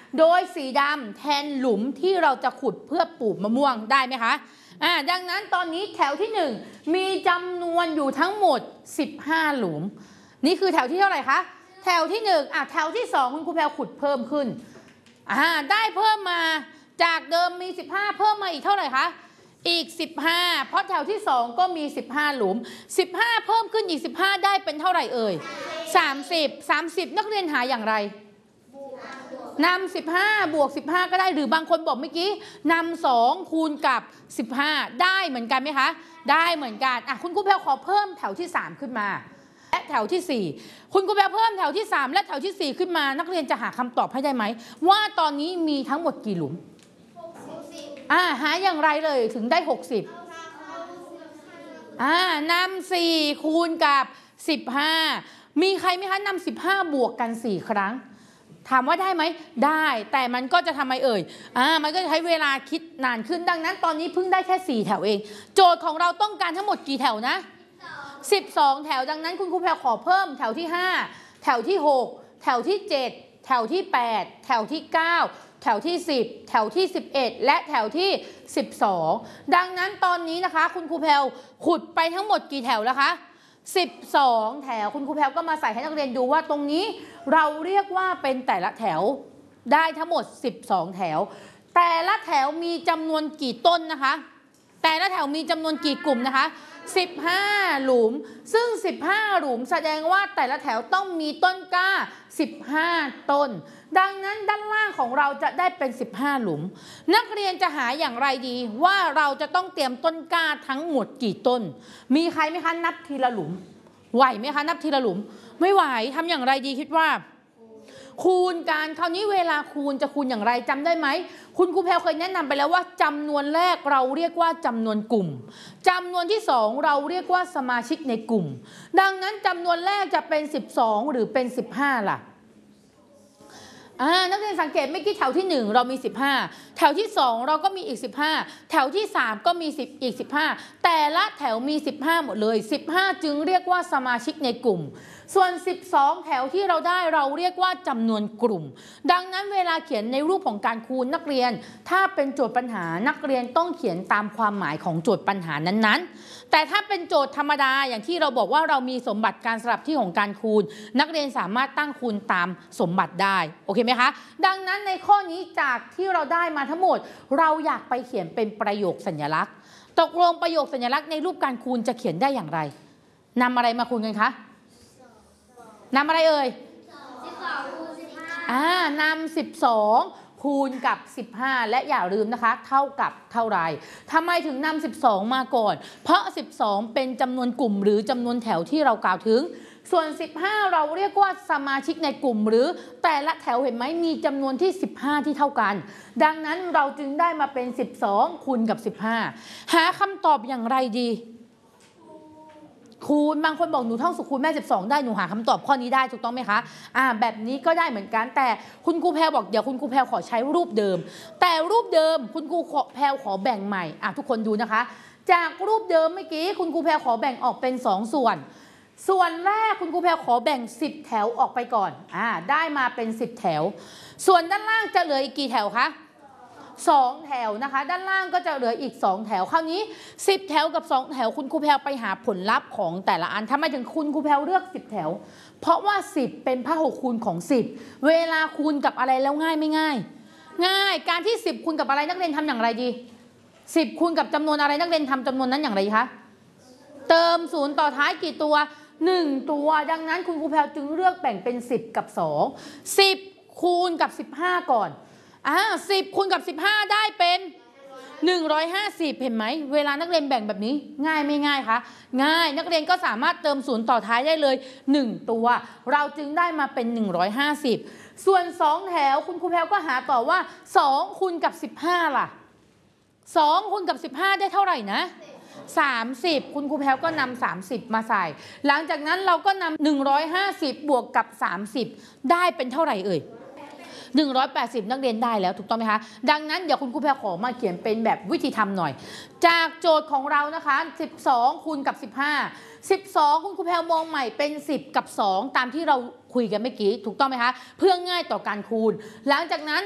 โดยสีดำแทนหลุมที่เราจะขุดเพื่อปลูกมะม่วงได้ไหมคะดังนั้นตอนนี้แถวที่1มีจำนวนอยู่ทั้งหมด15หลุมนี่คือแถวที่เท่าไหร่คะแถวที่1แถวที่2คุณครูแพรขุดเพิ่มขึ้นได้เพิ่มมาจากเดิมมี15เพิ่มมาอีกเท่าไหร่คะอีก15เพราะแถวที่2ก็มี15หลุม15เพิ่มขึ้นอีก15ได้เป็นเท่าไหร่เอ่ย30นักเรียนหาอย่างไรนำ15บวก15ก็ได้หรือบางคนบอกเมื่อกี้นำ2คูณกับ15ได้เหมือนกันไหมคะได้เหมือนกันคุณครูแพรขอเพิ่มแถวที่3ขึ้นมาและแถวที่4คุณครูแพรเพิ่มแถวที่3และแถวที่4ขึ้นมานักเรียนจะหาคำตอบให้ได้ไหมว่าตอนนี้มีทั้งหมดกี่หลุมหาอย่างไรเลยถึงได้60นำ4คูณกับ15มีใครไหมคะนำ15บวกกัน4ครั้งถามว่าได้ไหมได้แต่มันก็จะทำไมเอ่ยมันก็จะใช้เวลาคิดนานขึ้นดังนั้นตอนนี้เพิ่งได้แค่4แถวเองโจทย์ของเราต้องการทั้งหมดกี่แถวนะ12แถวดังนั้นคุณครูแพรขอเพิ่มแถวที่5แถวที่6แถวที่7แถวที่8แถวที่9แถวที่10แถวที่11และแถวที่12ดังนั้นตอนนี้นะคะคุณครูแพรขุดไปทั้งหมดกี่แถวแล้วคะ12แถวคุณครูแพรก็มาใส่ให้นักเรียนดูว่าตรงนี้เราเรียกว่าเป็นแต่ละแถวได้ทั้งหมด12แถวแต่ละแถวมีจำนวนกี่ต้นนะคะแต่ละแถวมีจำนวนกี่กลุ่มนะคะ15หลุมซึ่ง15หลุมแสดงว่าแต่ละแถวต้องมีต้นกล้า15ต้นดังนั้นด้านล่างของเราจะได้เป็น15หลุมนักเรียนจะหาอย่างไรดีว่าเราจะต้องเตรียมต้นกล้าทั้งหมดกี่ต้นมีใครไหมคะนับทีละหลุมไหวไหมคะนับทีละหลุมไม่ไหวทำอย่างไรดีคิดว่าคูณกันคราวนี้เวลาคูณจะคูณอย่างไรจำได้ไหมคุณครูแพรเคยแนะนำไปแล้วว่าจำนวนแรกเราเรียกว่าจำนวนกลุ่มจำนวนที่2เราเรียกว่าสมาชิกในกลุ่มดังนั้นจำนวนแรกจะเป็น12หรือเป็น15ล่ะนักเรียนสังเกตเมื่อกี้แถวที่1เรามี15แถวที่2เราก็มีอีก15แถวที่3ก็มีอีก15แต่ละแถวมี15หมดเลย15จึงเรียกว่าสมาชิกในกลุ่มส่วน12แถวที่เราได้เราเรียกว่าจำนวนกลุ่มดังนั้นเวลาเขียนในรูปของการคูณนักเรียนถ้าเป็นโจทย์ปัญหานักเรียนต้องเขียนตามความหมายของโจทย์ปัญหานั้นๆแต่ถ้าเป็นโจทย์ธรรมดาอย่างที่เราบอกว่าเรามีสมบัติการสลับที่ของการคูณนักเรียนสามารถตั้งคูณตามสมบัติได้โอเคไหมคะดังนั้นในข้อนี้จากที่เราได้มาทั้งหมดเราอยากไปเขียนเป็นประโยคสัญลักษณ์ตกลงประโยคสัญลักษณ์ในรูปการคูณจะเขียนได้อย่างไรนำอะไรมาคูณกันคะนำอะไรเอ่ย12คูณ15นำ12คูณกับ15และอย่าลืมนะคะเท่ากับเท่าไรทำไมถึงนำ12มาก่อนเพราะ12เป็นจำนวนกลุ่มหรือจำนวนแถวที่เรากล่าวถึงส่วน15เราเรียกว่าสมาชิกในกลุ่มหรือแต่ละแถวเห็นไหมมีจำนวนที่15ที่เท่ากันดังนั้นเราจึงได้มาเป็น12คูณกับ15หาคำตอบอย่างไรดีคูณบางคนบอกหนูท่องสูตรคูณแม่12ได้หนูหาคำตอบข้อนี้ได้ถูกต้องไหมคะแบบนี้ก็ได้เหมือนกันแต่คุณครูแพรบอกเดี๋ยวคุณครูแพรขอใช้รูปเดิมแต่รูปเดิมคุณครูแพรขอแบ่งใหม่ทุกคนดูนะคะจากรูปเดิมเมื่อกี้คุณครูแพรขอแบ่งออกเป็น2ส่วนแรกคุณครูแพรขอแบ่ง10แถวออกไปก่อนได้มาเป็น10แถวส่วนด้านล่างจะเหลืออีกกี่แถวคะ2แถวนะคะด้านล่างก็จะเหลืออีก2แถวคราวนี้10แถวกับ2แถวคุณครูแพรไปหาผลลัพธ์ของแต่ละอันทำไมถึงคุณครูแพรเลือก10แถวเพราะว่า10เป็นพหกคูณของ10เวลาคูณกับอะไรแล้วง่ายไม่ง่ายง่ายการที่10คูณกับอะไรนักเรียนทำอย่างไรดี10คูณกับจำนวนอะไรนักเรียนทำจำนวนนั้นอย่างไรคะเติม0ต่อท้ายกี่ตัว1ตัวดังนั้นคุณครูแพรจึงเลือกแบ่งเป็น10กับ2 10คูณกับ15ก่อน10คูณกับ15ได้เป็น150เห็นไหมเวลานักเรียนแบ่งแบบนี้ง่ายไม่ง่ายคะง่ายนักเรียนก็สามารถเติม0ต่อท้ายได้เลย1ตัวเราจึงได้มาเป็น150ส่วน2แถวคุณครูแพรก็หาต่อว่า2คูณกับ15ล่ะ2คูณกับ15ได้เท่าไหร่นะ30คุณครูแพรก็นำ30มาใส่หลังจากนั้นเราก็นำ150บวกกับ30ได้เป็นเท่าไหร่เอ่ย180นักเรียนได้แล้วถูกต้องไหมคะดังนั้นเดี๋ยวคุณครูแพรขอมาเขียนเป็นแบบวิธีทำหน่อยจากโจทย์ของเรานะคะ12คูณกับ15คุณครูแพรมองใหม่เป็น10กับ2ตามที่เราคุยกันเมื่อกี้ถูกต้องไหมคะเพื่อง่ายต่อการคูณหลังจากนั้น